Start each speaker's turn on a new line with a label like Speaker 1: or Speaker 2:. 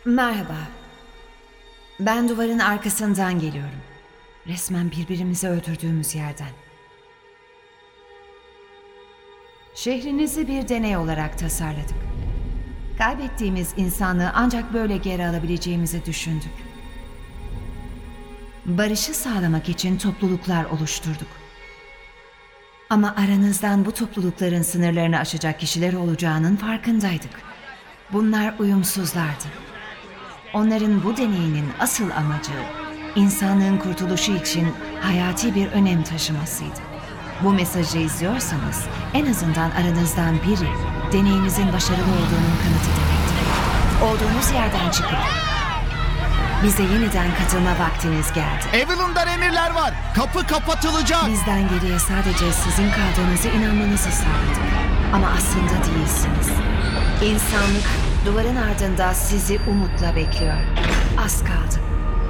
Speaker 1: Merhaba. Ben duvarın arkasından geliyorum. Resmen birbirimizi öldürdüğümüz yerden. Şehrinizi bir deney olarak tasarladık. Kaybettiğimiz insanlığı ancak böyle geri alabileceğimizi düşündük. Barışı sağlamak için topluluklar oluşturduk. Ama aranızdan bu toplulukların sınırlarını aşacak kişiler olacağının farkındaydık. Bunlar uyumsuzlardı. Onların bu deneyinin asıl amacı insanlığın kurtuluşu için hayati bir önem taşımasıydı. Bu mesajı izliyorsanız en azından aranızdan biri deneyimizin başarılı olduğunun kanıtı demektir. Olduğunuz yerden çıkıp bize yeniden katılma vaktiniz geldi.
Speaker 2: Evelyn'dan emirler var. Kapı kapatılacak.
Speaker 1: Bizden geriye sadece sizin kaldığınızı inanmanızı sağladık. Ama aslında değilsiniz. İnsanlık duvarın ardında sizi umutla bekliyor. Az kaldı.